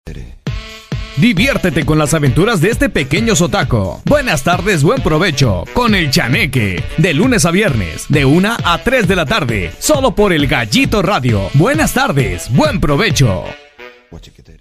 Diviértete con las aventuras de este pequeño zotaco. Buenas tardes, buen provecho con el Chaneque. De lunes a viernes, de 1 a 3 de la tarde. Solo por el Gallito Radio. Buenas tardes, buen provecho.